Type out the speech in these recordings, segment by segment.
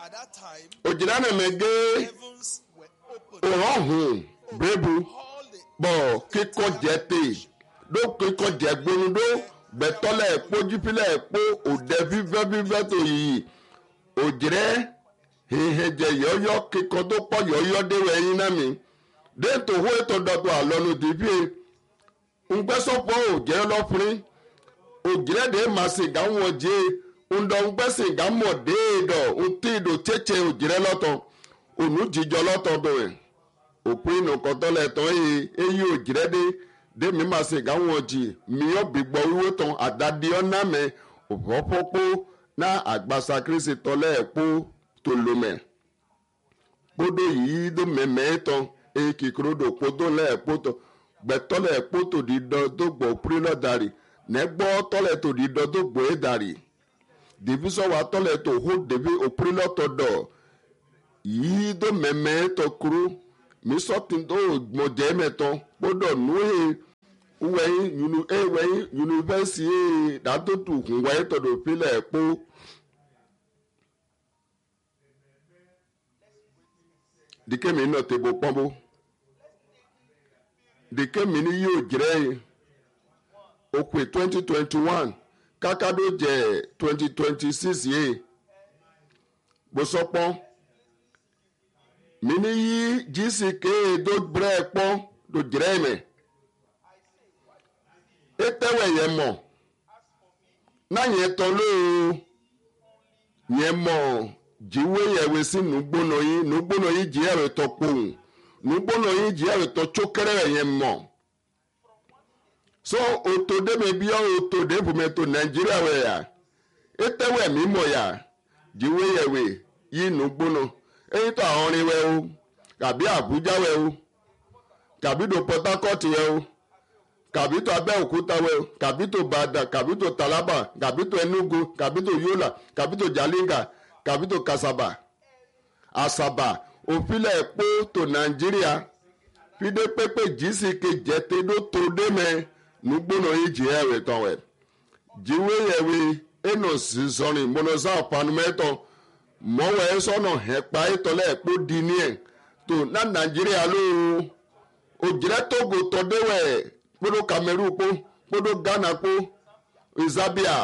ojirana mege ohun brebu bo kiko jete do kiko je gbonu do betole epo jipile epo ode vive to yi ojire heheje yoyo kiko to po yoyo de weyin na mi de to ho to dodo alonu dibi ngbesopo ojire lo fun ojire de masiga won je ndo ngbesin ga mo de do untido cheche ojire loto onu jijo loto do opin no kotole ton eyi ojire de mi masiga won ji mi obigbo wiwo ton adadi ona me opopo na agbasa krisi tole epo tolome podo yi do meme ton ekikrodo podo le epo to gbetole epo to di do gbo prilo dari negbo tole to di do gbo edari division wa tole to hold devi oprilo to do yi do meme to kru mi sotin do mo je meton podo nu university da to tu kun wa to do pile epo dike mi no te bo pombo dike mi ni yo jire okwe 2021 kakado je 2026 ye bosopon mi ni yi GCK do bre pon do jire me etewe ye mo na ye to lo ye mo jiwe yewe si nugbono yi ji ere to pohun nugbono yi ji ere to chokere ye mo so oto de me bi oto de bu me to Nigeria we ya etewe mi mo ya jiwe yewe yi nugbono eyin to awon we o kabi Abuja we o kabi do Port Harcourt we o kabi to Abeokuta we o kabi to Bada kabi to Talaba kabi to Enugu kabi to Yola kabi to Jalinga kabi to Asaba ofile epo to Nigeria fide pepe GCK jete do to de me nugbono iji ewe tonwe jiwe yewe eno sizoni monoza panumeto mowe sono hepa itole epo dinie to na Nigeria lo ojire Togo to dewe podo Cameroon po podo Ghana po Zambia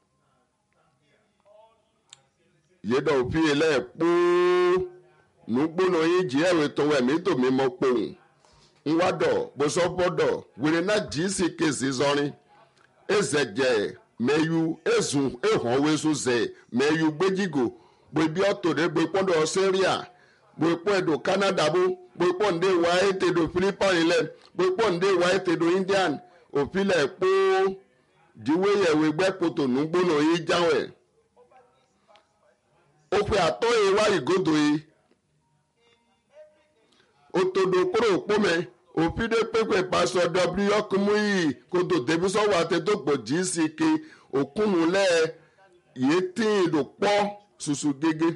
yedo opile po nugbono iji ewe tonwe mi to mi mo pohun nwado bosopodo were na GCK zizori ezeje meyu ezun ehon wesu ze meyu gbejigo gbebi otode gbepondo Syria gbepondo Canada gbeponde wa etedo Philippines ile gbeponde wa etedo Indian ofile po diwe yewe gbepoto nugbono yi jawe ope atoye wa igodo yi otodo koro pome ofide pepe paso w okumuyi kodo debiso wa te to gbo GCK okunule yeti do po susu gege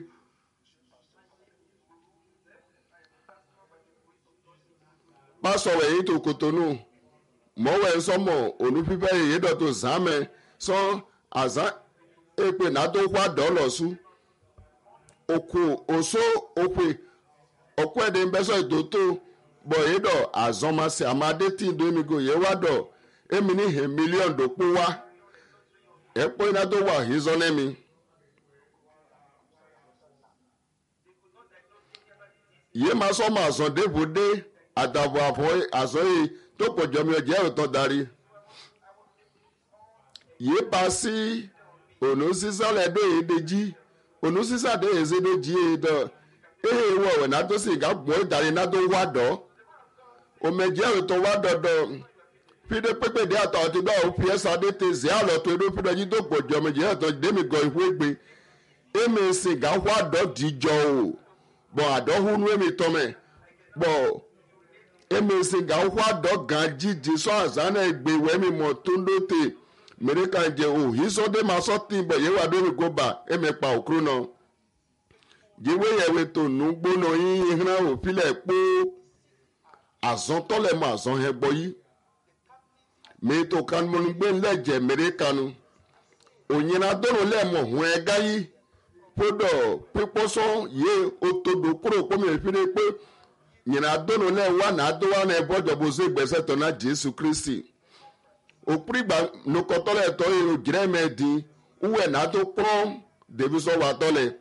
paso we to Kotonu mo we somo onu pipe yedo to zame so aza epe na to kwa $su oku oso okwe okwede mbeso itoto boyedo azomasi amade ti do emigo ye wado emini he million do powa epo ina do wa hizonemi ye maso maso de bode adabo avoy azoyi to pojo mi oje to dari ye pasi onosisa le do edeji onosisa de ezedeji edo wo na to si ga gbo dari na do wado o meje to wado do fide pepe de ato ti gba o PS ade te ze alo to do fide ji do gbojo meje to de mi go ifu egbe eme si ga wado dijo o bo ado hunu emi to me bo eme si ga wado gan jiji so azana egbe we mi mo tundo te mereka je o hiso de ma so tin bo ye wa do mi go ba eme pa okru no jiwe yewe to nugbono yin hran ofile po azon tole ma azon hegbo yi me to kan mo ngbe leje mere kanu onyina doro le mo hun ega yi podo piposo ye otodo kuro ko me fide pe nyina dono le wa na do wa na ebojo bo se gbese to na Jesu Kristi oprigba no kotole to e jire medi uwe na do pro deviso wa tole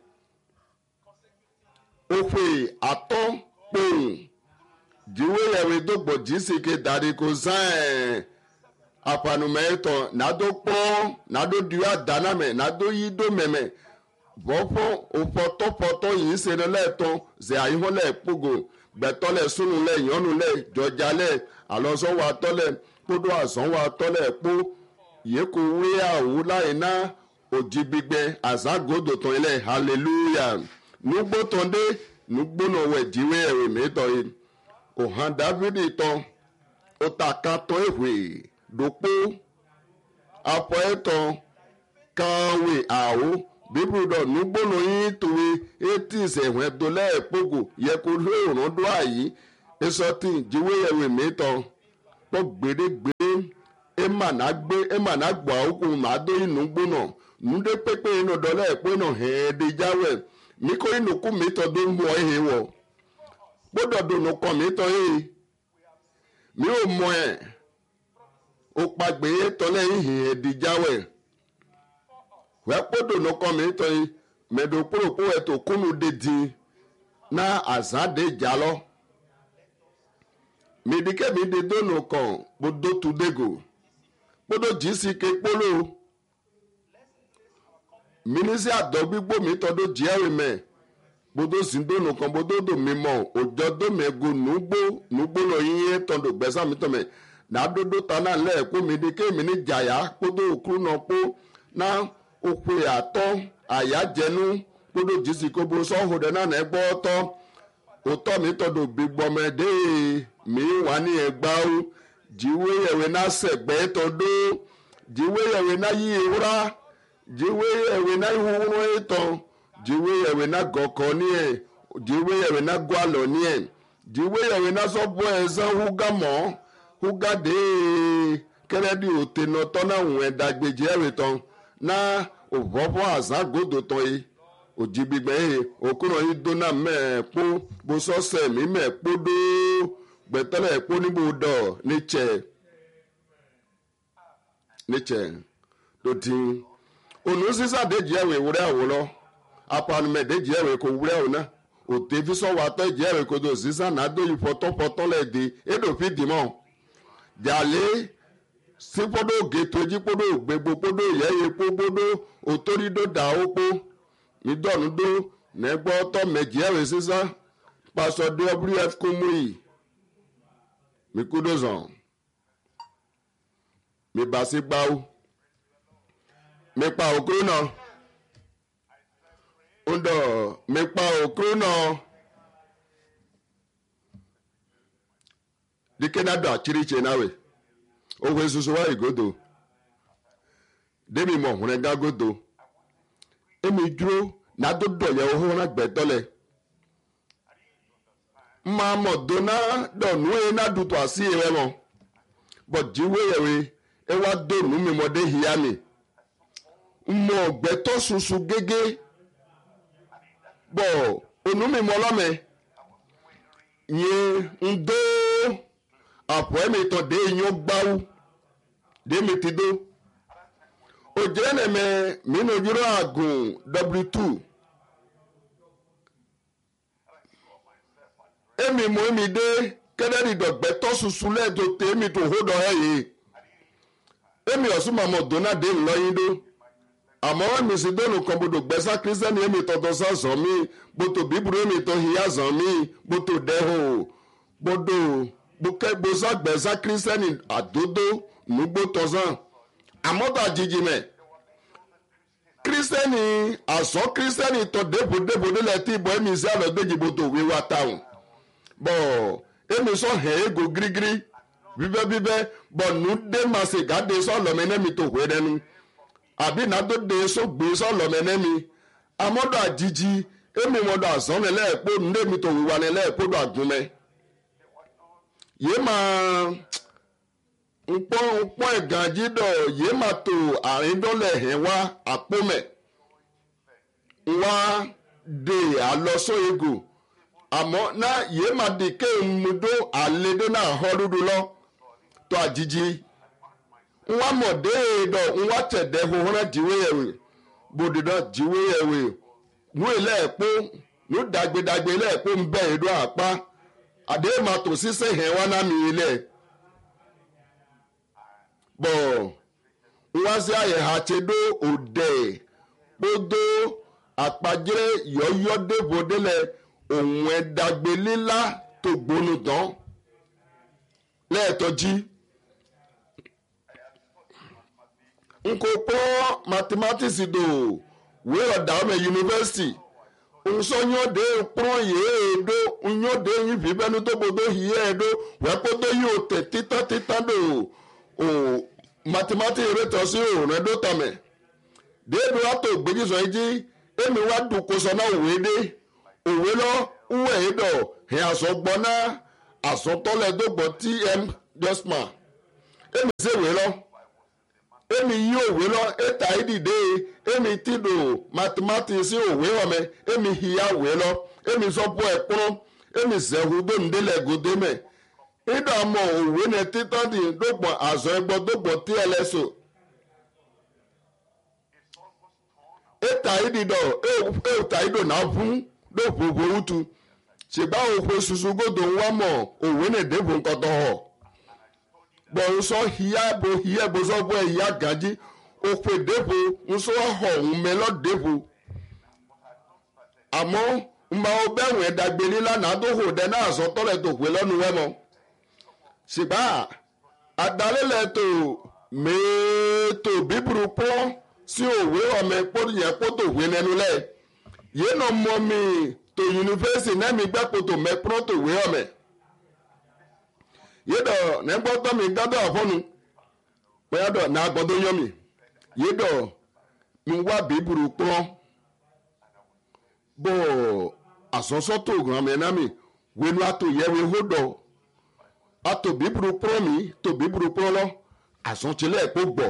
ofe ato pohun jiwe yewe do gbo jisi ke dari ko zan apanumeto na do pro na do diwa daname na do yido meme bọ́fọ́ òpọ̀tọ́pọ̀tọ́ yìí ṣe ní lẹ́ẹ̀tọ́ ṣe àyíwọ́lẹ̀ pogo gbẹ̀tọ́lẹ̀ súnulẹ̀ ìyọ́nulẹ̀ jọjalẹ̀ àlọ́sọ́wọ́ atọ́lẹ̀ kódó àsánwó atọ́lẹ̀ pó yéko wé àwòlá iná òjì gbígbẹ àzágòdò tán ilẹ̀ hallelujah nugbó tán dé nugbónà wẹ̀ jíwé ẹ̀rọ mẹ́tọ́ yìí òhàn dávidi tán ó ta ká tán èwè dòpó apọ̀ ẹ̀tàn kàwé àwò bíbélì nugbónà yín tòwe etí ìṣẹ̀wọ̀n ẹ̀dọ́lẹ̀ ẹ̀pọ̀gò yẹ kó lóòrùn dún àyí ẹ̀sọ́tì jíwé ẹ̀wẹ̀ mẹ́tọ́ pọ̀ gbèdégbèdé ẹ̀mànà gbọ́ àwòkù màdó ìnugbónà nùdé pépé inú dọ́lẹ̀ ẹ̀pọ̀nà ẹ̀ẹ́dẹ́jáwẹ̀ míkó ìnùkú mẹ́tọ́ tó ń mú ọ ẹ̀hìn wọ̀ gbọ́dọ̀ dùnú kọ́ mẹ́tọ́ yìí mi ò mọ ẹ̀ ó pàgbé tọ́lẹ̀ ìhìn ẹ̀ẹ́dẹ́jáwẹ̀ wẹ́pọ̀dọ̀ nọkọ mi tọ́ yìí mẹ́dọ̀kúròkú ẹ̀tọ́ kúnnú dédì ná àzádé jalọ́ mẹ́díkẹ́ mi dé dónú kan gbódó tu dégò gbódó jí sí ké kpóló mínísí àdọ́ gbígbó mi tọ́dọ̀ jí ẹ̀rì mẹ́ gbódó sí dónú kan gbódó dò mí mọ́ òjò dómẹ́gò nùgbó lọ yín tọ́dọ̀ gbẹ́sà mi tọ́ mẹ́ nàdódó tánà lẹ́ẹ̀kú mẹ́díkẹ́ mi ní jàyà gbódó òkú náà kó náà okwe atọ ayajenu kpodo jisi kobo sọhụrụ na egbe ọtọ ụtọ mi tọdọ bigbọmede mi wà ní ẹgbàá jiwe yewe na sẹgbẹ tọdọ jiwe yewe na yi ewura jiwe yewe na ihuhuru ịtọ jiwe yewe na gọkọ nie jiwe yewe na gwalọ nie jiwe yewe na sọbọ ẹzẹ hugade kẹrẹdi òtenọtọ na nwẹ dagbeji ẹrìtọ na òvọ́fọ́ àzágòdò tán yìí òjìgbìgbẹ́ yìí òkúrò yìí dóná mẹ́ẹ̀pó bó sọ́sẹ̀ mí mẹ́ẹ̀pó dó gbẹ̀tẹ́lẹ̀ pó níbo dọ̀ nítsẹ̀ lòdì ònú sísá déjì ẹ̀wẹ̀ wúrẹ́ àwò lọ apanumẹ̀ déjì ẹ̀wẹ̀ kò wúrẹ́ àwò náà òtẹ́ fi sọ́wọ́ atọ́ ìjì ẹ̀wẹ̀ kò dò sísá náà dó yìí pọ̀tọ́pọ̀tọ́ lẹ̀ dé édòfin dìmọ̀ jàlé sípòdó gètòjì kpódó gbégbó kpódó yẹ́yẹ́ kpó kpódó òtórídó dàó kpó mídọ́nudó nẹ́gbọ́ tọ́ mẹ́jì ẹ̀wẹ̀ sísá pásọ wf kúmúyì mikúdózàn mibasi gbáwó mipa òkúrú náà ńdọ̀ mipa òkúrú náà dikenado àchíríche náwé owe susu wa igodo demi mo hunre gagodo emi dúró na dodo ye oho na gbetole ma mo dona do nu e na duto asi ewe mo but jiwe yewe e wa do nu mi mo de hiami mo gbeto susu gege bo onu mi mo lome ye ndo apo emi to de yan gbawu demi tido ojeneme mino jiro agun w2 emi mo emi de kederi dogbe to susu le do temi to hodo eye emi osuma mo dona de nloyin do amo mi si donu kan bodo gbesa christian emi to do sasan mi boto biburu emi to hiya zan mi boto deho bodo buke bosa gbesa christian adodo nugbo tozan amoto ajiji me christian aso christian to debo de leti bo emi se alo deji boto wiwa town bo emi so he ego grigri bibe bo nu de mase gade so lo menemi to hwedenu abi na do de so gbe so lo menemi amodo ajiji emi modo asan le epo ndemi to wiwa le epo do agunme ye ma nkpọ́ ẹ̀gànjídọ̀ yé máa tó àríndọ́lẹ̀ hẹ̀ wá àpòmẹ̀ wá de àlọ́sọ ego àmọ́ náà yéé máa di kéèmùdó àlédè náà họ́ dúdú lọ tó àjíjí nwa mọ̀dé dọ̀ nwa tẹ̀dẹ̀ hohona jíwé ẹ̀wẹ̀ bòdì náà jíwé ẹ̀wẹ̀ nú ilẹ̀ ẹ̀pọ́ nú dàgbédàgbé ilẹ̀ ẹ̀pọ́ ń bẹ̀ èdò àpá àdé máa tò sísè hẹ̀ wá náà mi ilẹ̀ bọ̀ nwa sí àyẹ̀hà ti dó òdè kpódó àpàjẹ́ yọ̀ọ́yọ́ débò délẹ̀ òun ẹ̀dàgbé lílá tó gbónú tán lẹ́ẹ̀tọ́jí. Nko po mathematics do we odawme university unso nyode pro ye do unyode yin bi benu to bodo hiye do we podo yi o te tita do o mathematics re to si o re do tame de do ato gbeji so ji emi wa du ko so na òwe lo uwe do he aso gbona aso tole do gbo tm just man emi se we lo emi yi òwe lọ eta idide emi tido mathematics òwe ọmọ emi hiya òwe lọ emi sọpọ ẹkpọrọ emi sẹhudo ndele godeme ido amọ òwe ne títọ́ di dógbọ azọ ẹgbọ dógbọ tls eta ididọ eta ido na fún dógbò utu ṣègbà òkwe susu godo nwa mọ òwe ne débò nkọtọ họ. Bọ̀ nsọ hiya bo sọ bọ̀ hiya gaji okwe depo nsọ họ mmelọ depo àmọ́ mma ọbẹ̀ wẹ̀ dàgbélé lánàá tó hò dẹ́ náà sọ tọ́lẹ̀ tó pé lọ́nu wẹ́ mọ́ ṣùgbà àdálélẹ̀ tó mẹ́ẹ̀ẹ́tò bíburú pọ́ sí òwe ọmọ ẹ̀pọ́ yẹn kó tó wé nẹnu lẹ̀ yéé nà mọ́ mi tó yunifásitì náà mi gbẹ́ kó tó mẹ́pọ́ tó wé ọmọ yedo na gbọdọ mi gado afọnu pẹyadọ na agbọdọ yọmi yedo mi wá bíburú kpọ bọ asọsọ tó gan mi na mi wenu ato yẹwe hodọ ato bíburú kpọ mi to bíburú kpọ lọ asọtsilẹ kó gbọ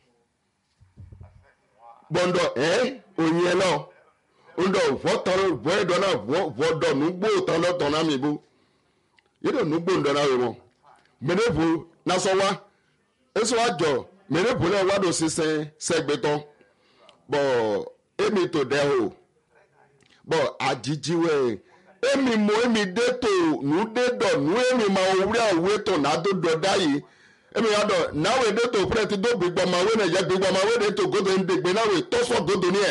gbọndọ onye lọ ndọ vọtọrọ vọẹdọ náà vọdọ nugbó tọlọ tọna mi bo yedo nugbó ndọ náà wẹ mọ. Merevu nasọwa eso ajọ merevu náà wádò sísẹ sẹgbẹtọ bọ emi tó dẹ o bọ ajijiwẹ emi mo emi dé tó nu dé dọ nu emi ma owurẹ awo tó nàdó dọ dáyé emi ya dọ náwó dé tó fúnẹ ti dó gbígbọmọ awé náà yẹ gbígbọmọ awé dé tó gòdò ń dègbè náwó tọsọ gòdò ní ẹ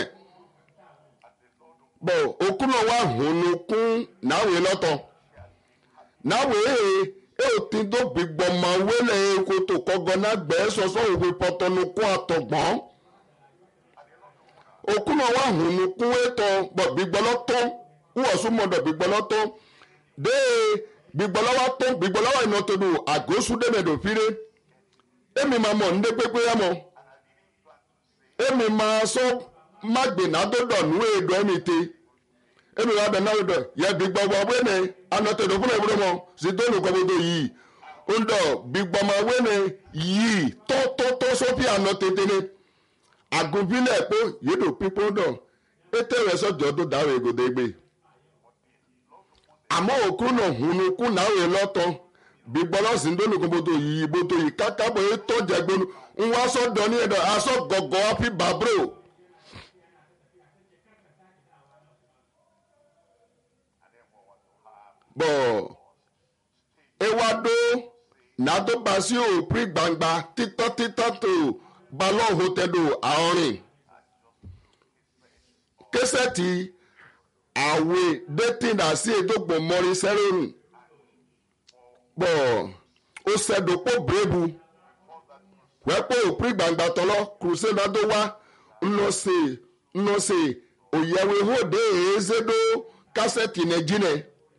bọ òkú náà wà hùnú kún náwó lọtọ náwó o ti do gbígbọ́ ma wẹ́lẹ̀ eko tó kọ́gọ́ náà gbẹ́ sọ́sọ́ òwe pọ̀tọ́nukún àtọ̀gbọ́n òkú náà wà hùnukún ètò bọ̀ gbígbọ́lọ́tọ́ wúwọ̀ súnmọ́dọ̀ gbígbọ́lọ́tọ́ dé gbígbọ́lọ́wọ́ iná tó do àgóṣù dẹ́mẹ̀dọ̀ fire èmi máa mọ̀ ndé pépé yá mọ́ èmi máa sọ mágbèná tó dọ̀ nú èdò ẹ̀mí te èmi wà bẹ̀ náà dọ̀ yẹ gbígbọ́ wẹ́nẹ̀ anọtẹ̀dọ̀ fúnra ìwúrẹ́ mọ́ sí tó lù kọ́bọ̀dọ̀ yìí ń dọ̀ gbígbọ́mọ wẹ́nẹ̀ yìí tọ́tọ́tọ́ sófì anọtẹ̀tẹ̀ ni àgùnfilẹ̀ pé yédò pípọ́ dọ̀ ètè rẹ̀ sọ́jọ́ tó dáwọ̀ ègòdè gbé àmọ́ òkú náà hùnú kú náà wẹ̀ lọ́tọ̀ gbígbọ́lọ́ sí tó lù kọ́bọ̀dọ̀ yìí bọ́tọ̀ yìí kákábọ̀ ètò jẹgbónú ń wá sọ́dọ̀ ní ẹ̀dọ̀ aṣọ gọ̀gọ̀ àfi bàbúrò. Bọ̀ ewado nàdó basi òpin gbangba títọ́ tó balọ̀ hòtẹ́lù àọ̀rìn kẹsẹ̀tì àwẹ̀ dẹ́tìnà sí èdògbò mọ́rí sẹ́rẹ̀rù bọ̀ ó sẹ́dọ̀pọ̀ bírèbù wẹ́pọ̀ òpin gbangba tọ́lọ́ crusade nàdó wá nnọ́sẹ̀ òyẹ̀wé hòdè èézédó kásẹ̀tì nàìjíríà.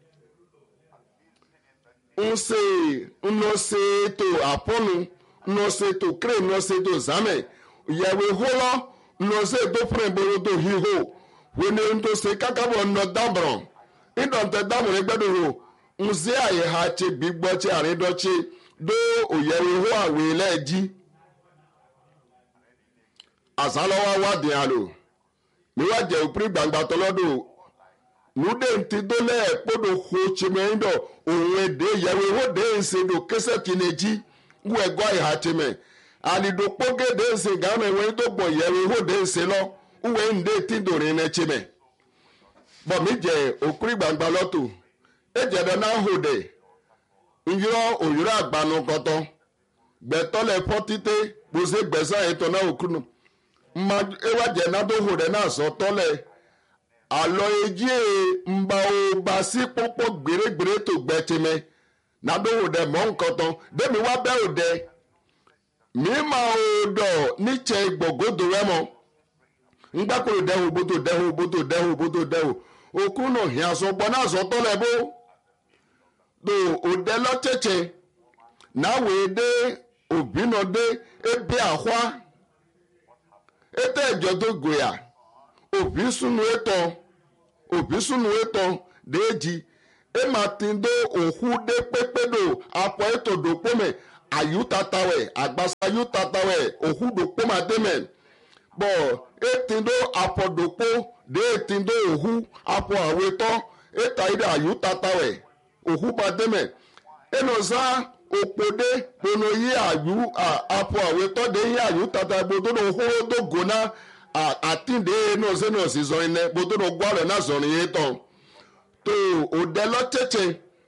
Nse to aponu nse to kre nse to zame yawe holo nse to fremboro to hiho wene nto se kakabo no dabro idonte damore gbedo ho nse aye ha che gbigbo che aridoche do oyewe ho awe leji azalowa wadi alo mi wá jẹ́ òpin gbangba tọ́lọ́dọ̀ nude ntí tó lẹ́ẹ̀ kpọ́dọ̀ xɔ tsimẹ́ ńdọ̀ òun èdè yẹ̀wò ìwọ́de ńsẹ̀ do kẹsẹ̀ tìǹẹ̀jì wọ ẹ̀gọ́ ìhà tìmẹ̀ àlìdò kpọ́gẹ́dẹ́ ńsẹ̀ gàmẹ̀ wọ́n tó gbọ̀ yẹ̀wò ìwọ́de ńsẹ̀ lọ wọ ńdé tí dòrin ẹ̀ tìmẹ̀ bọ̀ mi jẹ́ òkúri gbangba lọ́tò ẹ̀jẹ̀ dẹ̀ náà hò dẹ̀ nyírọ̀ òyìnbó àgbànú kọ́tọ́ gbẹ̀tọ́lẹ̀ fọ́títẹ́ gbèsè gbẹ̀sán ètò náà òkúnu mma ewájẹ̀ náà tó hò dẹ̀ náà sọ tọ́lẹ̀ alọ eji mba ụba si kpọkpọ gbere to gbetime na do ụdẹ mọ nkọtọ demi wa bẹ ụdẹ mímọ ụdọ nítsẹ gbọgọdọ wẹmọ ngbàkúrò dẹhùn bótó okùn náà hìá sọ gbọ náà sọ tọlẹ bó tó ụdẹ lọtsẹtsẹ náà wèé dé òbí náà dé ebe àhwá ètò ẹjọ tó gòyà òbí sunu etọ deji ematindo ohu de kpekpedo apọ eto dokpome ayutatawe agbasa ayutatawe ohu dokpoma deme bọ etindo apọ dokpo de etindo ohu apọ awetọ etaide ayutatawe ohu bademe enoza okpode kpono yi ayu apọ awetọ de yi ayutata gbodo na ohu dogona àtìndé náà sì zọ iná gbogbo náà gbọ́ rẹ̀ náà zọrin yé tán tó òdẹ lọ́tẹ̀tẹ̀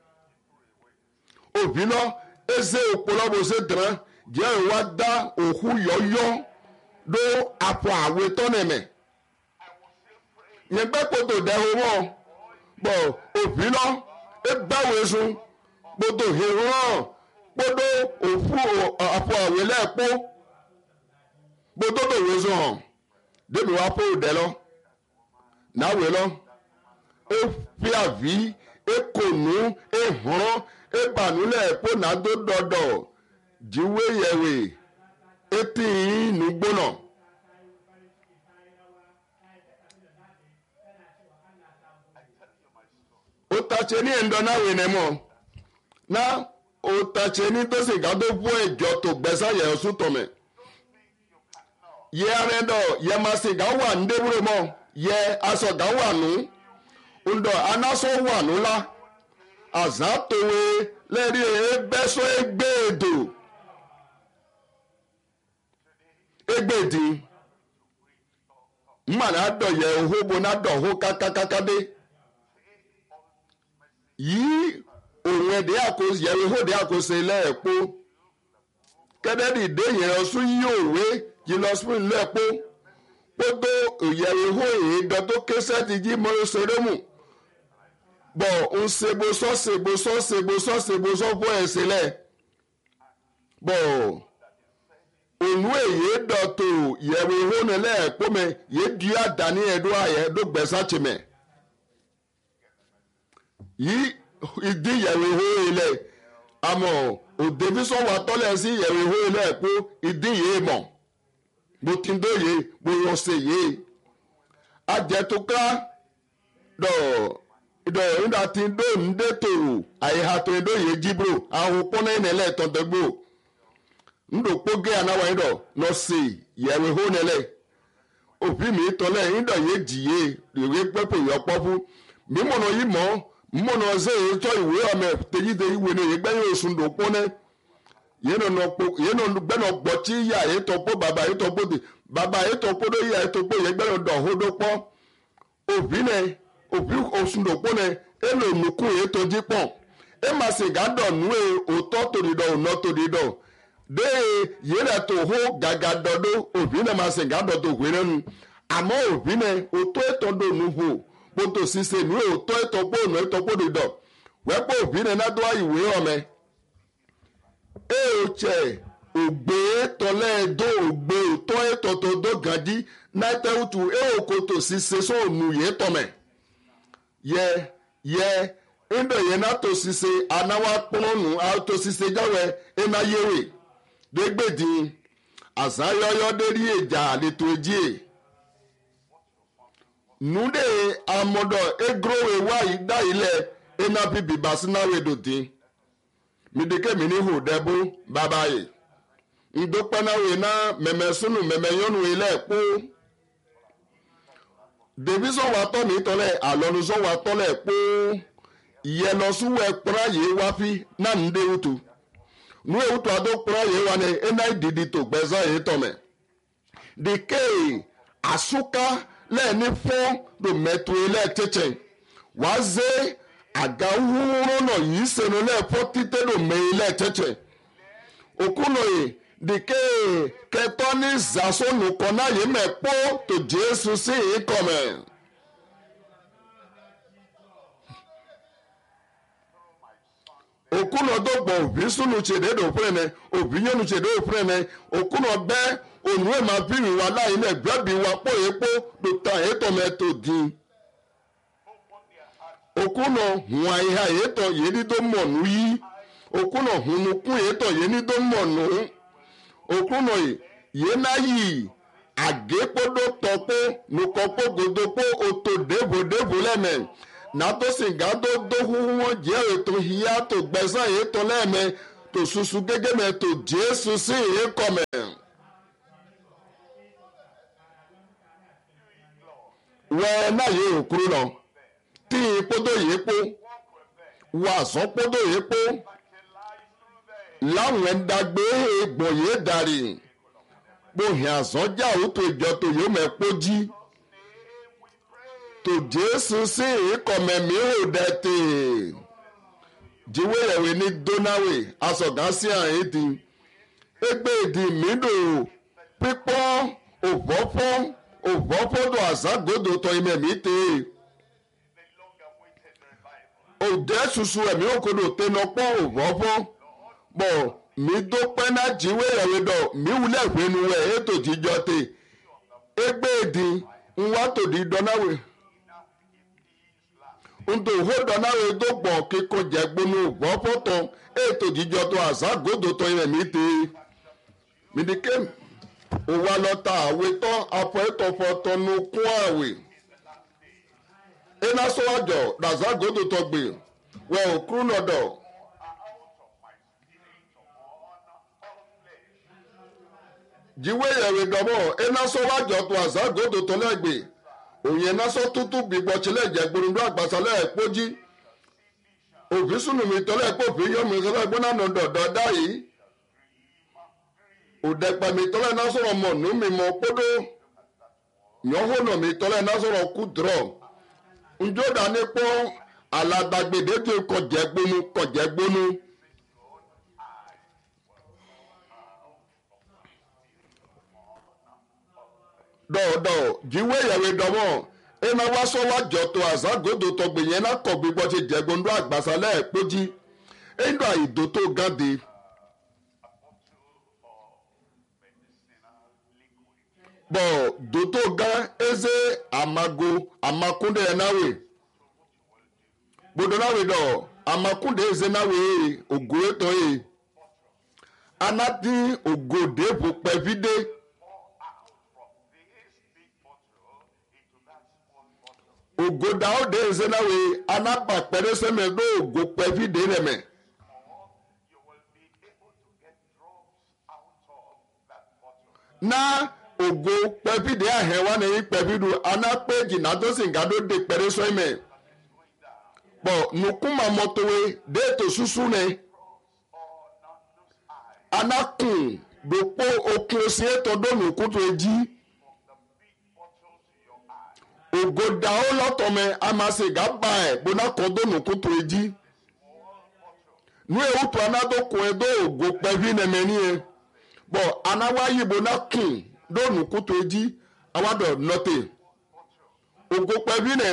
òbí náà eze òpólọ́bù ṣe dìrán jẹ́ ìwà dá òkú yọ́yọ́ ló àpò àwé tọ́nẹ̀mẹ̀ yẹn gbẹ́ kótó dẹ́hùn wọ́n bọ̀ òbí náà ẹ gbáwé sun gbogbo ìhìnrán gbogbo òkú àpò àwé lẹ́ẹ̀pọ̀ gbogbo òwe sun hàn dèmi wá pé òdẹ lọ náwé lọ ó fi àví ekònú ehàn ebànúlẹ̀ pò nàdó dọ̀dọ̀ jíwé yẹ̀wé etí inú gbóná. ó tàṣe ní ẹ̀ńdọ́ náwé nẹ́mọ̀ náà ó tàṣe ní tó sì ká tó fún ẹ̀jọ́ tó gbẹ́sà yẹ̀ ọ́ sùn tọ̀mẹ̀. Ye arendo ye masi gawa ndebure mo ye aso gawa nu ndo anaso wa nu la azatowe leri ebeso egbedi mmana do ye ohobo na do ho kakakakade yi onwe de akos ye ho de akose le epo kededi de ye osu yi owe jìlọsùn lẹ́pọ̀ kpọ́dọ̀ ìyẹ̀wò èyí dọ́tọ́ kẹsẹ́ ti jí mọ́rọ́ sọ́dọ́mù bọ̀ ń sebosọ́ fún ẹ̀sìn lẹ̀ bọ̀ ònú èyí dọ́tọ̀ ìyẹ̀wò nílẹ̀ ẹ̀pọ̀ mẹ́ yé di àdáni ẹ̀dọ́ ayẹ ẹ̀dọ́ gbẹ̀sà tìmẹ̀ yí ìdí ìyẹ̀wò ilẹ̀ àmọ́ òdèbísọ̀ wà tọ́lẹ̀ sí ìyẹ̀wò ilẹ̀ ẹ̀pọ̀ ìdí yìí mọ̀ bó ti ń dóye bó yọ ṣe yé ajẹtuka nígbà tí ń dó ń dé tòrò àyíká tó ń dóye jíbrò àwọn pọ́nà ìnẹ̀lẹ̀ tọ́ndẹ́gbò ńdòkpógé anáwó ẹ̀dọ̀ lọ sí yẹ̀wé hó nílẹ̀ òbí mi tọ́lẹ̀ ńdọ̀ yé jìyé ìwé pẹ́pẹ́ yọpọ́ fún mímọ̀nà yìí mọ́ mímọ̀nà ṣe é tọ́ ìwé ọmọ tẹ́yídé ìwé ni ìgbẹ́yìn oṣù ńdòkpónẹ́ yéènà gbẹ́nà gbọ́tí yà ètò pọ̀ bàbá ètò pọ̀ bàbá ètò pọ̀ ló yà ètò pọ̀ yẹ gbẹ́nà dọ̀hódó pọ̀ òbí òsùndòpọ̀ nẹ èlò nùkú ètò jí pọ̀ ẹ má sì gàdọ̀ nù ẹ òtọ́ tòdìdọ̀ ònà tòdìdọ̀ dé yéènà tó hó gàgà dọ̀dọ̀ òbí nẹ má sì gàdọ̀ tó hwéré nu àmọ́ òbí nẹ òtọ́ ètò dò nù hó kpótó sísè nù òtọ́ ètò pọ̀ ònà ètò pọ̀ dìdọ̀ wẹ́pọ̀ òbí nẹ nádọ́ ìwé ọmẹ eoche ogbe tọlẹ do ogbe òtọ ètòtò do gàdí náítẹ́wùtù eokoto ṣiṣẹ́ sóònù yé tọmẹ yẹ ńdọ̀ yẹn náà tó ṣiṣẹ́ anáwó akpọ́nù àtò ṣiṣẹ́ jáwé ẹ̀ná yẹwé dégbèdì àṣàyọyọ dérí ìjà àlètò èjì nude amọdọ egrowe wáyé dá ilẹ̀ ẹ̀ná bíbí bàṣínáwé dòdì. Midike mini hu debu babaye ndokpanawe na meme sunu meme yonu ile ku Devi sọ wa tọ́ mi tọ́lẹ̀ àlọ́nu sọ wa tọ́lẹ̀ pé yẹlọsúwẹ̀ kpọ́nà yìí wá fi náà ń dé wùtú nu ewutu adó kpọ́nà yìí wá ní ẹ̀ná ìdìdì tó gbẹ̀zá yìí tọ̀mẹ̀ dìke àsúká lẹ́ẹ̀ni fún dòmẹ́tò ilẹ̀ tẹ̀tẹ̀ wá zé àga wúrọ́ náà yìí sẹ́nu lẹ́ẹ̀fọ́ títẹ́ dòmẹ́ ilẹ̀ tẹ̀tẹ̀ òkúnà yìí dìke kẹtọ́ ní zàsónù kọ́nà yìí mẹ́pọ́ tó Jésù sí yìí kọ̀mẹ̀. Okuno dogbo obi sunu chede do prene obi nyenu chede do prene okuno be onue ma biri wa la ile gbabi wa po epo do ta eto meto din okuno huwa iha eto yedi do monu yi okuno hunu kun eto yedi do monu okuno ye na yi agepodo topo nukopo godopo oto debo leme nato singado dohu wọn jẹ́ ètò ìyá tó gbẹ̀sán yìí tó lẹ́ẹ̀mẹ́ tó susu gẹ́gẹ́ mẹ́ tó Jésù sí yìí kọ̀mẹ́. wẹ́ẹ́ náà yìí òkúrú lọ tí ìpódò yìí pó wàásán pódò yìí pó láwọn ẹ̀ńdàgbé egbò yìí darí gbòhìn àsán jà ó tó ìjọ tó yóò mẹ́ pó jí. To Jésù sí ìkọ̀mẹ̀mí ò dẹ̀tẹ̀ jíwé ẹ̀wẹ̀ ní dónáwé asọ̀gá sí àyín di ẹgbẹ́ ìdí mídò pípọ́ òbọ́fọ́dọ̀ àzágòdò tọ ìmẹ̀mí tẹ̀ òdẹ́ ṣuṣu ẹ̀mí òkodò tẹnọpọ́ òbọ́fọ́ bọ̀ mí dópẹ́ náà jíwé ẹ̀wẹ̀ dọ̀ mí wúlẹ̀ ìpinnu ẹ̀ ètò jíjọ tẹ̀ ẹgbẹ́ ìdí ńwá tòdì dọ́náwé. Ndo hodo na we do gbo kiko je gbonu bo foto eto jijo to azagodo to ire mi te mi dike o wa lota awe to apo eto foto nu ku awe ena so ajo da azagodo to gbe we okru nodo jiwe yewe domo ena so ajo to azagodo to legbe òyìn náṣọ tútù gbígbọ́ tilẹ̀ jẹ́ gbòròndó àgbàsálẹ̀ ẹ̀pọ́jí òfin sùnù mi tọ́lẹ̀ pé òfin yọ mi sọ́lẹ̀ gbọ́nà nà dọ̀dọ̀ dá yìí òdẹ̀pẹ̀ mi tọ́lẹ̀ náà sọ̀rọ̀ mọ̀ nù mí mọ̀ kódó yọ̀hónà mi tọ́lẹ̀ náà sọ̀rọ̀ kú dùrọ̀ njó dání pọ́ aládàgbèdè tó kọjẹ́ gbónú. dọ̀ọ̀dọ̀ jíwé ìyàwó dọ̀mọ́ ẹ̀ma wá sọ wá jọ tó àzágòdò tó gbìyànjú náà kọ̀ gbígbọ́ ti jẹ̀gbọ́ndọ́ àgbàsálẹ̀ ẹ̀pọ́jí ẹ̀ńdọ̀ àìdó tó gáde. bọ̀ dòtó gá eze amakunde náwè gbọdọ̀ náwè dọ̀ amakunde eze náwè ògò ètò yìí anadi ògò dèbò pẹ̀vídé. Ògo Dáúdé ezenawe anapa pẹrẹsẹmẹ ló ògo pẹfìdé rẹmẹ. Na ògo pẹfìdé ahẹwà nìyí pẹfìdú anapẹjì nàdọsìngàdó de pẹrẹsẹmẹ. Pọ̀ nùkúmà mọ́tòwé déètò súsú ni. Anakùn dòpó okun sí ètò dónù kútu èjì. Ògòdà ó lọ́tọ̀mẹ amasiga bá ẹ̀ gbóná kan dónù kútu èjì. Nu ewútu anadókun ẹ̀ dó ògò pẹ̀fí nẹ̀mẹ̀ níyẹn. Bọ̀ anáwáyé gbóná kùn dónù kútu èjì awádọ̀ nọ́tẹ̀. Ògò pẹ̀fí nẹ̀.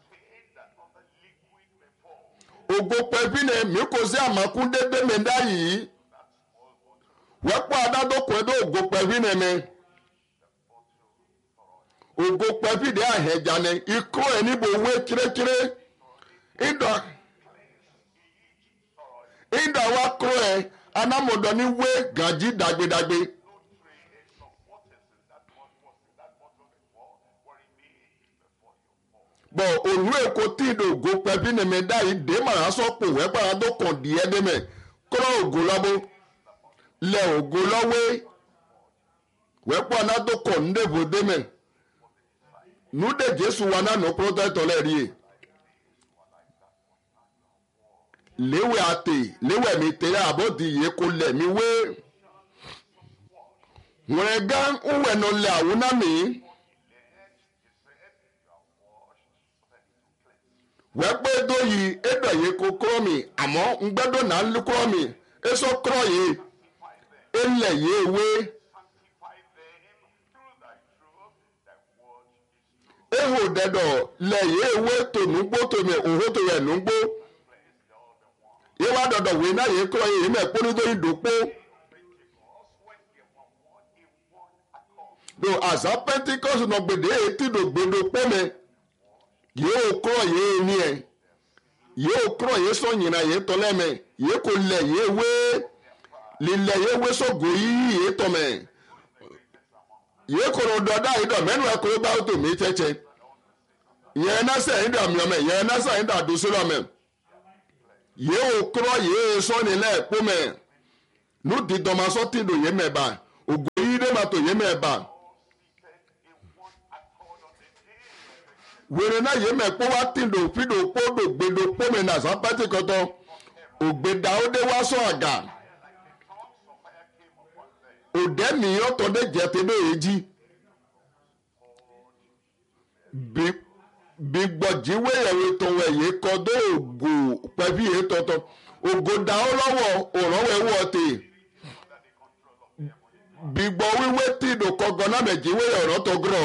Ògò pẹ̀fí nẹ̀ mi kò sí àmàkún dédé mẹ́ndá yìí. Wẹ́pọ̀ anadókun ẹ̀ dó ògò pẹ̀fí nẹ̀mẹ̀. Ògo pẹ̀fìdé àhẹ̀jáde ikú ẹ̀ níbo wé kírékíré ìdá wa kúrò ẹ̀ anamọ̀dọ̀ ní wé gàjí dàgbédàgbé. Bọ̀ òlú èkó tí ìdò ògo pẹ̀fìdé mẹ́dá yìí dé màá sọ́pọ̀ wẹ́pàá tó kàn díẹ̀ dẹ́mẹ̀ kúrò ògo lọ́bọ̀ lẹ̀ ògo lọ́wé wẹ́pàá náà tó kàn ń dèbò dẹ́mẹ̀. nous de Jésus wana no protecteur leri lewe ate lewe mi tere abodi ye ko le mi we wega uwe no le awuna mi wegbe do yi edo ye ko kro mi amo ngbedo na lu kro mi eso kro ye ele ye we eho dedo le ye we to nugbo to me oho to ye nugbo ye wa dodo we na ye kro ye me ponu do idopo do asa Pentecost no gbede eti do gbedo po me ye o kro ye ni e ye o kro ye so nyina ye to le me ye ko le ye we lile ye we so go yi ye to me ye ko ro do da ido menu e ko ba to mi cheche ye na se inda mi o me ye na se inda do so lo me ye o kro ye so ni le po me nu di do ma so ti do ye me ba ogo yi de ma to ye me ba wèrè náà yé mẹ́pọ́ wá tìǹdò fídò kódò gbèdò pómi náà sápẹ́tì kọ́tọ́ ògbèdà ó dé wá sọ àgà òdẹ́ mìíràn tó dé jẹ́ tẹ́lẹ̀ èjì bí gbọ̀jìwé ẹ̀wé tó wẹ̀ yé kọ́dọ̀ ògò pẹ̀bí yé tọ́tọ́ ògò dà ó lọ́wọ́ òrànwé wọ́ tè bí gbọ̀ wíwé tìǹdò kọ́gọ́ náà mẹ̀jìwé ọ̀rọ̀ tó gírọ̀.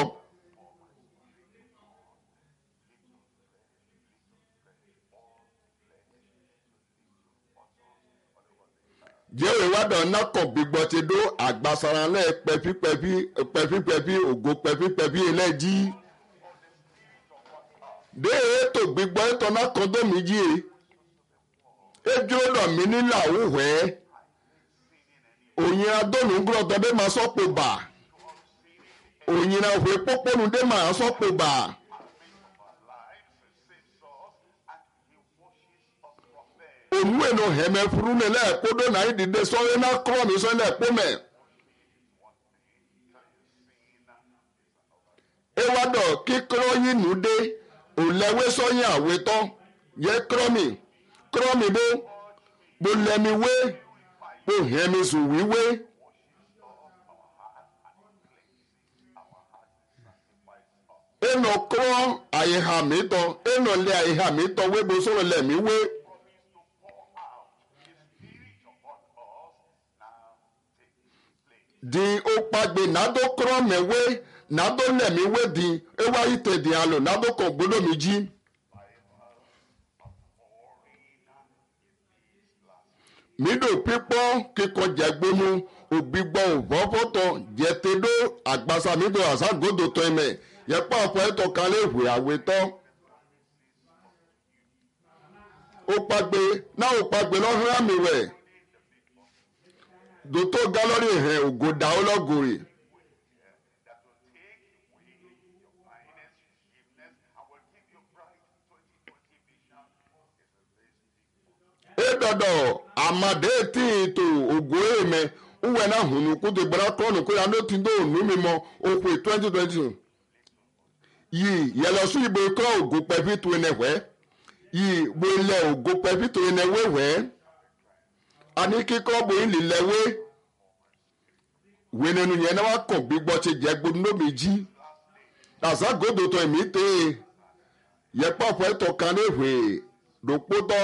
Jéwé wádọ̀ nákọ̀ gbígbọ́ ti dó àgbàsaralẹ̀ pẹ̀fípẹ̀fí ògo pẹ̀fípẹ̀fí ẹlẹ́jì. Dé ètò gbígbọ́ ètò nákọ̀ dómi jí e. Ejò lọ mí nílà òwẹ́. Òyìn adónú gbọ́dọ̀ dé máa sọ́pọ̀ bà. Òyìn òwe pópónú dé máa sọ́pọ̀ bà. Òmùwé no hẹmẹ furu mi lẹ́ẹ̀kódó náà ìdìde sọ́rẹ́ náà kọ́ mi sọ́ lẹ́ẹ̀kó mẹ́. Ewadọ̀ kíkọ́ yín nù dé òlẹ́wé sọ́yìn àwetọ́ yẹ kọ́ mi bó lẹ́mi wé bó hẹmi sùn wíwé. Ẹnà kọ́ àyèhà mi tọ́ ẹnà lé àyèhà mi tọ́ wé bó sọ̀rọ̀ lẹ́mi wé. Di o pagbe nado kro mewe nado lemiwe di ewa ite di alo nado ko gbodo mi ji mido pipo kiko jegbonu ogbigbo ovofoto jetedo agbasa mido asagodo to eme yepa ofo eto kan le hwe aweto o pagbe lo hran mi we dòtó gallery hẹn ògòdà ọlọ́gòrè. Edodo amade ti to ògò èmẹ uwe na hùnú kúndé gbọ́dọ̀ kọ́nù kó yàrá ti dó ònú mi mọ òkú 2020. Yìí yẹlọsùn ìbò ikọ́ ògò pẹ̀fí tó ẹnẹ wẹ́ yìí wọlé ògò pẹ̀fí tó ẹnẹ wẹ́wẹ́. Ani kíkọ́ bóyin lílẹ̀wé wẹ́nẹ́nu yẹn náà wá kàn gbígbọ́ ti jẹ́ gbóná méjì àzágòdò tó ẹ̀mí tẹ́ yẹpọ̀ fún ẹ̀tọ́ kan léwé lòpótọ́.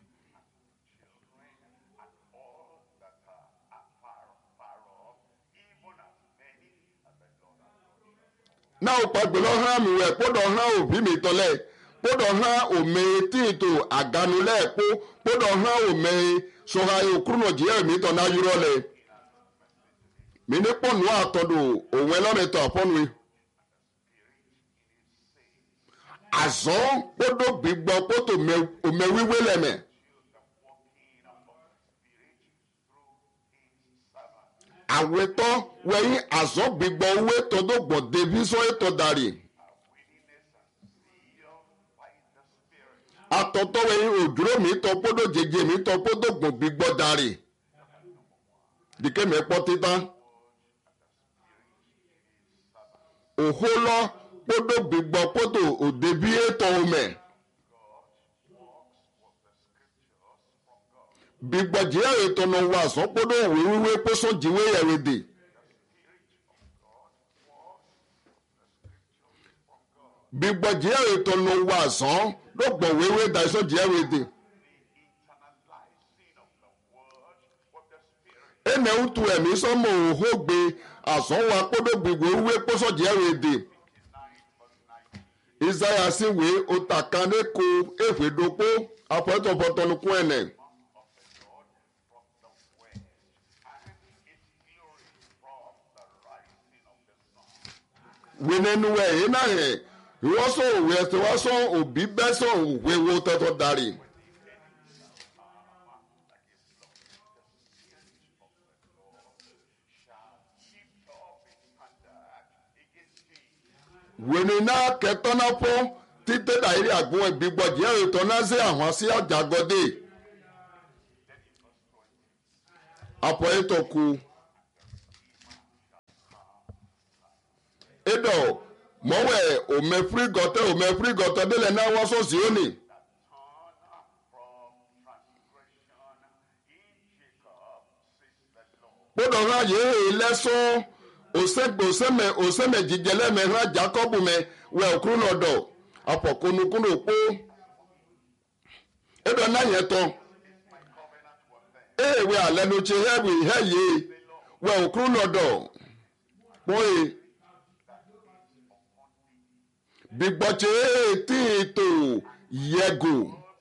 Náà ó pàgbé lọ́ hàn mí wẹ̀ kódọ̀ hàn òbí mi tọ́lẹ̀ kódọ̀ hàn òmè tíìtò àgánulẹ̀ kódọ̀ hàn òmè sọha okuru jẹ́ mi tọ́ náà yúrọ́ lẹ̀ mi ní pọ̀nù àtọ́dọ̀ òun ẹlọ́mẹtọ̀ àfọ́nù àzọ́ kódò gbígbọ́ kótó òmẹ̀wíwé lẹ̀mẹ̀ àwẹ̀tọ́ wẹ̀yìn àzọ́ gbígbọ́ owó tọ́dọ̀ gbọ̀ débi sọ ètò dàrí. Atọ́tọ́ wẹ̀yìn òdúró mi tọ́ kódò jẹjẹ mi tọ́ kódò gbọ̀ gbígbọ́ dàrí. Dìkẹ́ mi pọ́ títà. Òhó lọ kpodo bigbɔ kpoto odebi etɔwo me bigbɔ dzia etɔ nɔ wa zɔn kpodo wewewe kposɔn dziwe yɛwe de bigbɔ dzia etɔ nɔ wa zɔn ɖo gbɔ wewe da zɔn dzia we de ene utu ɛmi sɔmɔ oho gbe azɔn wa kpodo bigbɔ wewe kposɔn dzia we de. Isaiah si we otakane ko evedopo apɔtɔpɔtɔnukun ene. Wenenuwe ena he iwɔsɔ owe ɛsɛ wasɔ obi bɛsɔ owewo tɔtɔ dari. Wenena kẹtọ́nà fún títẹ́ dàírí àgbọn ìgbìgbọ̀jì ẹ̀rọ ìtọ́nà sí àwọn sí àjàgọ́dé. Àpọ̀ ètò kù. Edo mọ̀wẹ̀ òmẹ̀fírígọ̀tẹ́ délẹ̀ náà wọ́n sọ̀sì òní. Gbọ́dọ̀ rán yéé lẹ́sùn. Oseme jijele me hra Jacob me we okru nodo apokunukunu po edo na yeto we alenu che hebi heye we okru nodo boy bigboche tito yego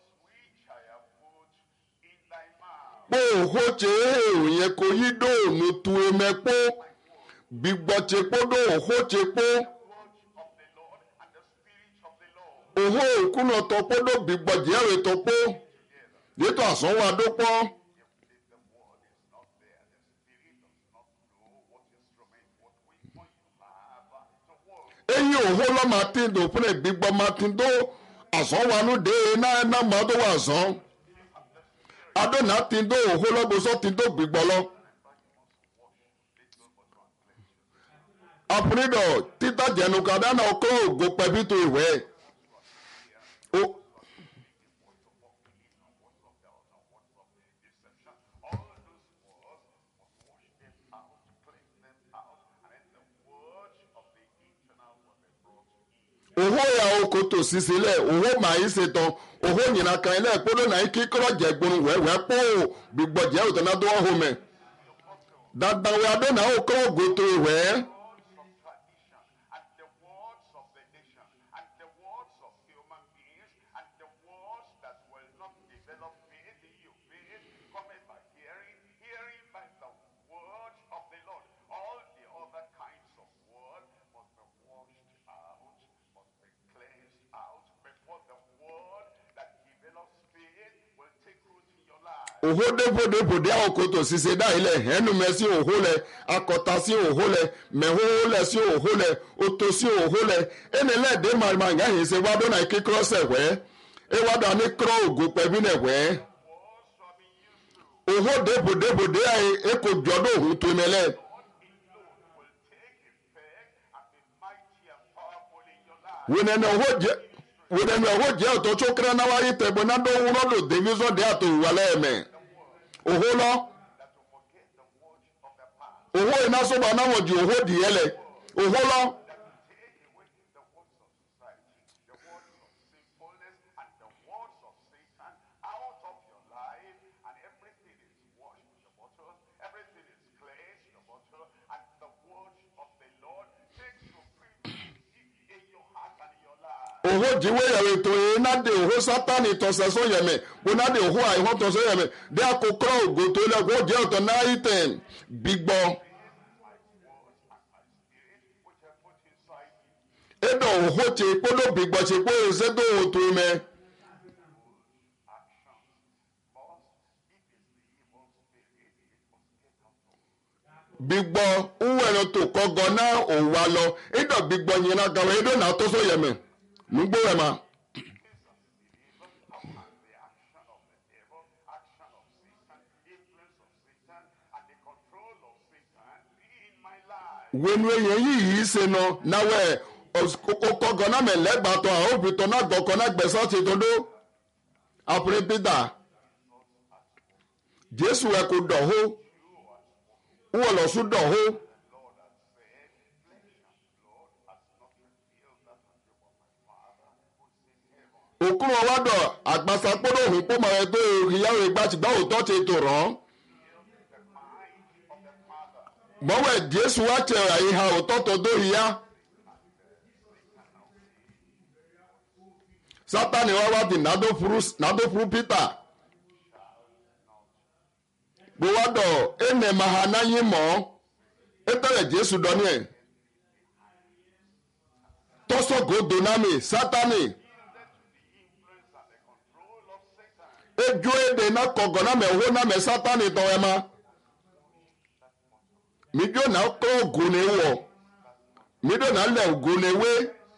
po hoche ye ko yido nutu emepo bigbɔtsekpo ɖo ohotsekpo oho kunɔtɔkpo ɖo bigbɔdziɛwetɔkpo yeto azɔwa ɖo kpɔ eyi oho lɔ mati do ƒle bigbɔ mati do azɔwanu de na ma do wa azɔ aɖo na ti do oho lɔ bosɔ ti do bigbɔ lɔ. Aprido tita jẹnu kada na ọkọ ògo pẹbi tó ìwẹ o. Òhó ya oko tó sisi lẹ òhó màá yí ṣetán òhó nyina kan ilé ìpolówó náà kíkọrọ jẹgbọn wẹwẹ pọ gbígbọjẹ òtún náà tó wọ́n hó mẹ. Dandan wẹ adó náà ọkọ ògo tó ìwẹ. Òhó débòdébòdé àwọn kòtò ṣiṣẹ́ dá ilẹ̀ ẹnumẹ sí òhó lẹ akọta sí òhó lẹ mẹhóhó lẹ sí òhó lẹ oto sí òhó lẹ ẹnìlẹ́ẹ̀dẹ́ màmá yẹn ṣe wá dọ́nà kíkọ́ sẹ̀wẹ́ ewádà ní kọ́ ògùn pẹ̀bí nẹ̀wẹ́ òhó débòdébòdé ẹkọ jọdọ̀ òhun tó mẹlẹ́. Wònẹ̀nẹ̀ òhó jẹ́ ọ̀tọ̀ tó kẹ́rẹ́ náà wáyé tẹ̀gbọ́n náà dó wúrọ́ lò dèmísọ̀ dé àtòwúwa lẹ́ẹ̀mẹ̀. Òhó lọ òhó iná sọ́ba náà wọ̀n di òhó dìé lẹ̀ òhó lọ. Òhó jíwé yẹ̀wò ètò yìí náde òhó sátánì tọ̀sẹ̀ sọ yẹ̀mẹ̀ bó náde òhó àìhọ́ tọ̀sẹ̀ yẹ̀mẹ̀ dé àkókò ògò tó lẹ́kọ̀ọ́ ó jẹ́ ọ̀tọ̀ náà ìtẹ̀n gbígbọ́. Edo òhó tse kpọ́dọ̀ gbígbọ́ tse kpọ́ ẹ̀sẹ̀dọ̀ òtò mẹ́. Gbígbọ́ nwẹ̀rẹ̀ tó kọ́gọ́ náà òwà lọ edo gbígbọ́ yẹn náà gàwé edo náà tọ́sọ̀ yẹ̀mẹ̀. Nugbo wema. Wenu yẹn yìí ṣe nọ náwẹ kókó gọ́nà mẹ́lẹ́gbàtọ̀ àwọn òbí tó náà gbọ́kọ́ náà gbẹ̀sán ti tó dó àpẹẹrẹ Peter Jésù ẹ̀ kò dọ̀hó wọ́n lọ sún dọ̀hó. òkúrò wádọ̀ àgbàsapọ̀dọ̀ òhun pọ̀ mọ̀ ẹ́ tó ìyáwó ìgbàtìgbà òótọ́ ti tò rán. mọ̀wẹ́ Jésù wá tẹ̀ ìhà òótọ́ tó dó ìyá. Sátánì wá wá di nádó furu Peter. gbowádọ̀ ẹnẹ̀ mahana yín mọ́ ẹ tẹ̀lé Jésù dọ́ni ẹ̀. tọ́sọ̀gò donami Sátánì. ejo ede na kọgọ na mẹwo na mẹ Sátánì tọ ẹ ma midzo na kọ ogo na ewọ midzo na lẹ ogo na ewe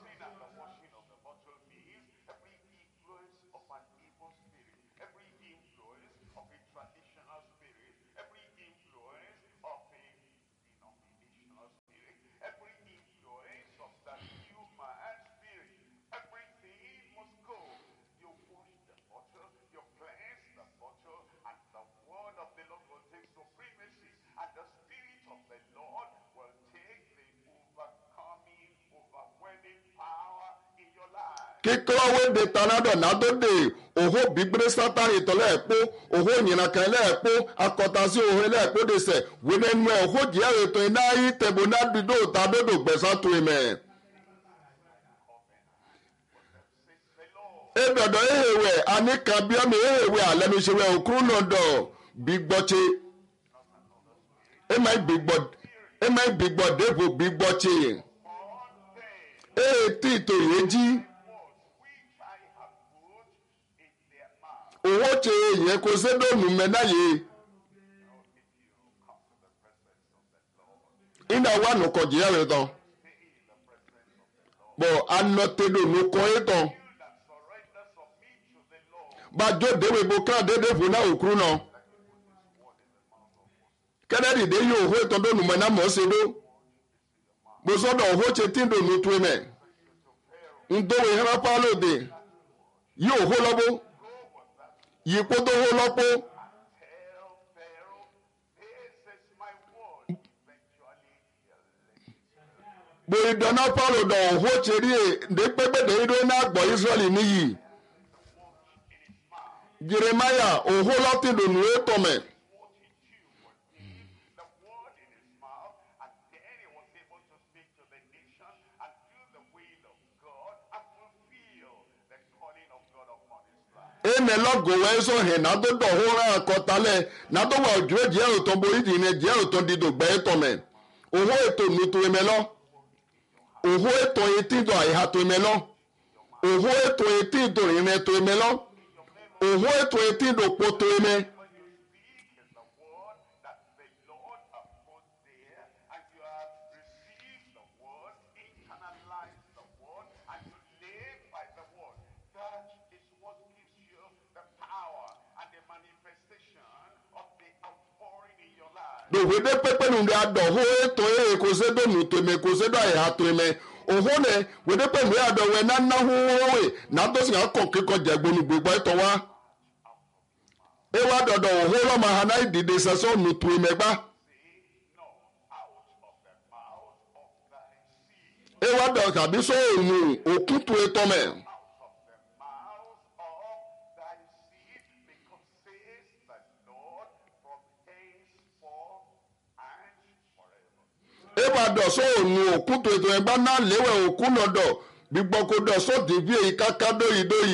kíkọ́wé de tanadọ̀ nádóde òhó bígbére Sátánì tọ́lẹ̀ ẹ̀pọ́ òhó nyìnàkàn lẹ́ẹ̀pọ́ akọ̀tàsí òhó lẹ́ẹ̀pọ́ dẹsẹ̀ wẹ́nẹ́nu ẹ̀ òhó jẹ́ ètò iná yí tẹ̀bù nádìdó tàdódò gbẹ̀sán tó mẹ́. edọ̀dọ̀ ehewẹ̀ anikabiami ehewẹ̀ alẹ́nuṣẹ́wẹ̀ òkúrú nọ̀dọ̀ gbígbọ́tse ẹ̀mẹ́ gbígbọ́ dẹ́bù gbígbọ́tse ètí ìtòyéjì. owó tẹ yẹn kó sẹ́dọ̀nù mẹ́náyé iná wà nùkọ̀ jìyà rẹ̀ tán bọ̀ anọ́tẹ́dọ̀ nùkọ̀ yẹn tán bàjọ́ déwé bó ká dédé fún náà òkúrú náà kẹ́dẹ́rì dé yóò hó ètò dọ̀nù mẹ́ná mọ́ sẹ́dọ̀ bó sọ́dọ̀ owó tẹ tí dọ̀nù tó mẹ́ ńdówó ìhẹ́rápá lóde yóò hó lọ́bó. yípo tó hó lọ́pọ̀ gbòòdànà pàrọ̀dọ̀ òhó ṣeré dépẹ́gbẹ̀dẹ̀ ìdó náà gbọ́ Israẹli níyì Jeremiah òhó lọ́tìdò nù étọ̀mẹ̀ ene lọgọ wee so he na dodo hora akọtalẹ na do wa ojo je oton bo idi ne je oton dido gbe etome oho eto ni to emelo oho eto eti do aiha to emelo oho eto eti do rin to emelo oho eto eti do po to eme dòwédé pépé nu de adọ̀ hó ètò ẹ̀ kò sé dò nù tèmẹ̀ kò sé dò àyà tèmẹ̀ òhó nẹ wédé pé nu adọ̀ wẹ̀ nánà hóhóhówe nàdọ́sìn akọ̀ kíkọ jẹ̀gbọ́n gbogbo ẹ̀tọ́ wa ewa dọ̀dọ̀ òhó lọ́mọ hàná ìdìde sẹ́sọ́ nù tèmẹ̀ gbá ewa dọ̀ tàbí sọ ònù òkútu ètò mẹ́. eba dọ̀sọ́ ònù òkúto ètò ẹgbẹ́ náà léwẹ̀ òkú nọ̀dọ̀ gbígbọ́kó dọ̀sọ́ dìbí èyí káká dóyìdóyì.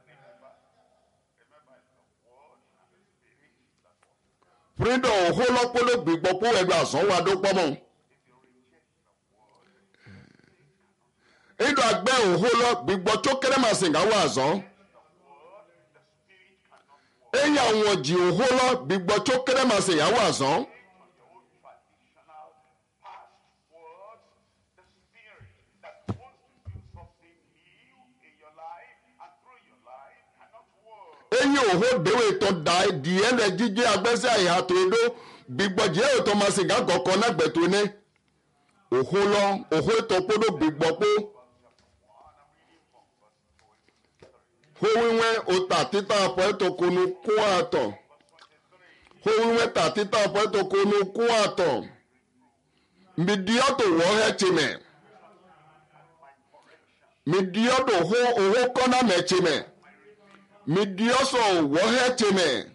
freedom òhó lọ́pọ̀lọ́ gbígbọ́kó ẹgbẹ́ àsánwó adópọ́mọ́. ìdọ̀ àgbẹ̀ òhó lọ gbígbọ́ tó kérésìmásìngáwó àzán. ẹ̀yìn àwọn ọ̀jì òhó lọ gbígbọ́ tó kérésìmásìngáwó àzán. enyi òhó dèwé tó da di ẹnlẹ jíjẹ agbẹsẹ àyàtò edo gbígbọjẹ òtọ máa sìgá kọkọ náà gbẹtọ ní òhó lọ òhó tó kpọdọ gbígbọpọ Howiwe otatita apoeto kunu kuato. Howiwe tatita apoeto kunu kuato. Midioto wohe chime. Midioto oho kona mechime. Midioso wohe chime.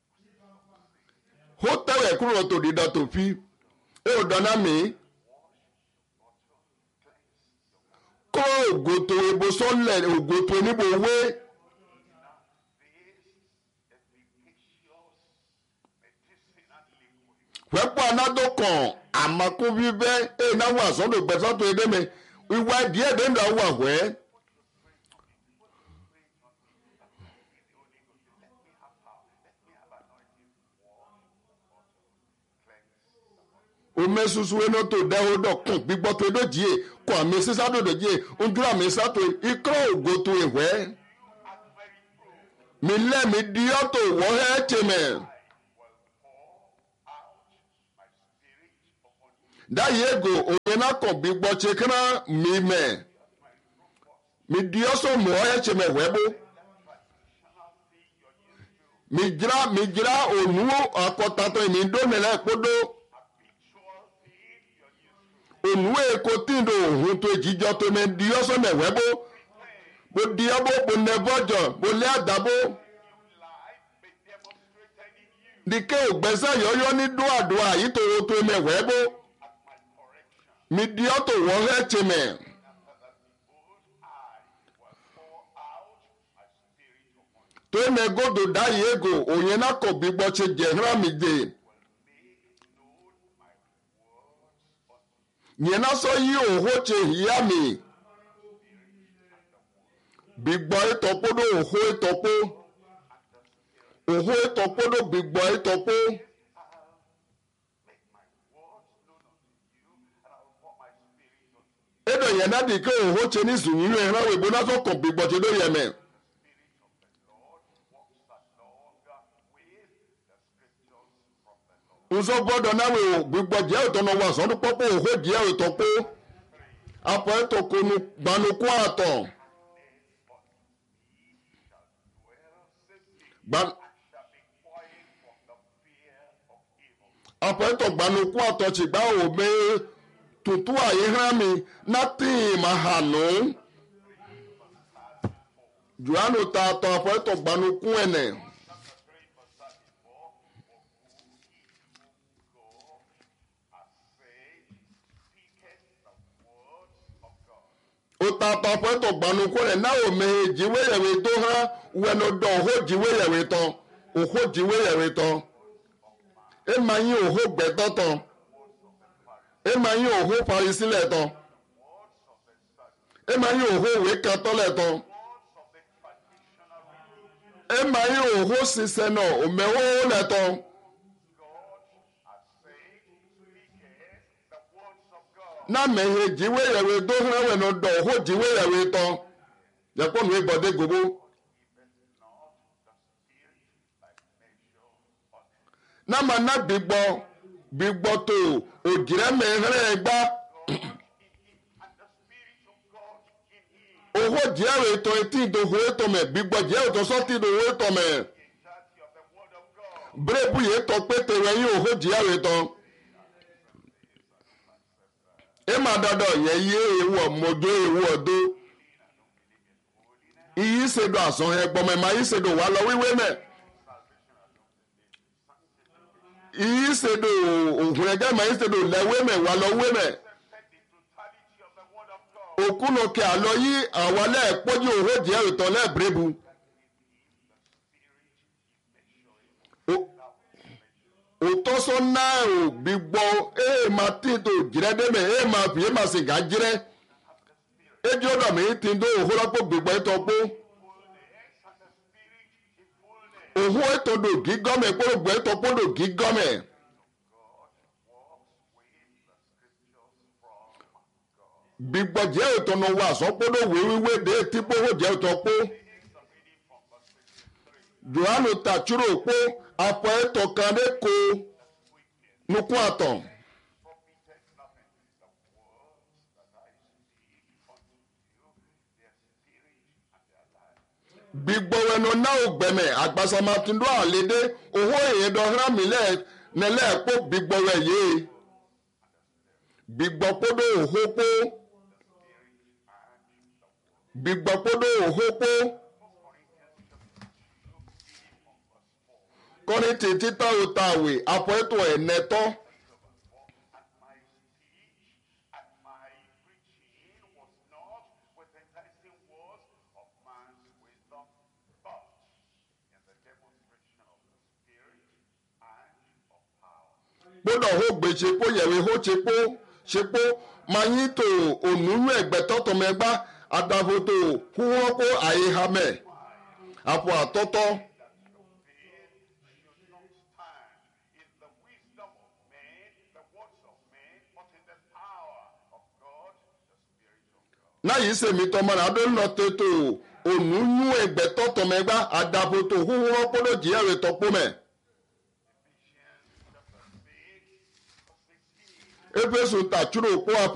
Hotewe kuro to dida to fi. E odana mi. Ko ogoto ebo sonle ogoto nibo we. Wẹ́pọ̀ anádọ́kàn àmàkún bíbẹ́ náwó àsọ́dọ̀ gbẹ̀sọ́tò edéme ìwà díẹ̀ dẹ́ndà wà wẹ́. Ome susu eno to dẹ́wọ́ dọ̀kùn gbígbọ́ tó edó jíye kọ́ àmì sísádòdò jíye ojú àmì sátò ikọ́ ògo tó ìwẹ́. Mi lẹ́mi díọ́tò wọ́hẹ́ tèmẹ̀. Dayego onyenako bigbo chekana mime. Mi dioso moye cheme webo. Mijira onu akotato mi do mele kodo. Onu ekotindo ohun to jijo to me dioso me webo. Bo diabo bo nebojo bo le adabo. Dike ogbesa yoyo ni do adua yi to me webo. Midioto wohe chime. To me godo dayego onyenako bigbo che jehra mide. Nyena so yi oho che hiyami. Bigbo itopodo oho itopo. Oho itopodo bigbo itopo. Edo yena dike oho che ni sunyiwe hra webo na so kon bigbo che do yeme. Nso gbọ́dọ̀ nawe gbigbo je otono wa so popo oho je otopo. Apo eto konu gbanuku ato. Apo eto gbanuku ato chi gba o me tutu aye hami nati mahanu. Juano tato apo eto gbanuku ene. O tato apo eto gbanuku ene na o me jiwe yewe to ha weno do ho jiwe yewe to. Oho jiwe yewe to. E mayin oho gbeto to. E máa yín òhó parí sílẹ̀ tán. E máa yín òhó òwe kan tọ́lẹ̀ tán. E máa yín òhó ṣiṣẹ́ náà òmẹ́wó lẹ̀ tán. Náà mẹ̀hìn jíwé yẹ̀wé tó hẹ́wẹ̀ náà dọ̀ òhó jíwé yẹ̀wé tán. Yẹ̀pọ̀ nù ìbọ̀dé gbogbo. Náà máa ná gbígbọ́ tó òjìrẹ́ mẹ́hẹ́rẹ́ gbá. Owó jẹ́ ètò etí ìdòwò ètò mẹ́ gbígbọ́ jẹ́ ètò sọ́tì ìdòwò ètò mẹ́. Bírèbù yìí tọ́ pété rẹ̀ yín owó jẹ́ ètò. Ẹ máa dọ́dọ̀ yẹ yé ewu ọmọdé ewu ọdún. Iyì ṣèdò àsán ẹgbọ́n mẹ́ máa yí ṣèdò wà lọ wíwé mẹ́. Iyì ṣèdò òhun ẹ̀jẹ̀ máa yí ṣèdò lẹ́wé mẹ́ wà lọ wé mẹ́. Okunoke alo yi awale ekpoji oho je ètò lebrebu. Otoso na o gbigbo ma tindo jiredeme ma fi ma se ga jire. Eji odo mi tindo oho lopo gbigbo itopo. Oho eto do gigome gbogbo itopo do gigome. Gbigbo jẹ́ ìtọ́nà wa sọ́pọ́dọ̀ wíwíwé dé típò ó jẹ́ ìtọ́pó. Jòhánù tàchúrò pó apọ̀ ẹ̀tọ́ kan dé ko nukú àtọ̀. bigboweno na ogbeme agbasamatindo alede oho eyedo hramile nelepo bigbowe ye bigbopodo ohopo Kọ́ríńtì títà òtàwé àpọ̀ẹ́tò ẹ̀nẹ́tọ́. Gbọ́dọ̀ hó gbèsèpó yẹ̀wé hó ṣepó máa yín tó ònúnú ẹ̀gbẹ́tọ́ tọmẹgbá àdàbòtò húwọ́pó àyèhámẹ́ àpò àtọ́tọ́. Náà yìí sèmi tọmọ náà adó lọ tètò ònúnú ẹ̀gbẹ́tọ́ tọmẹgbá àdàbòtò húwọ́pó lójì ẹ̀rẹ̀ tọpọ́ mẹ́. Efesu tàtúrò kó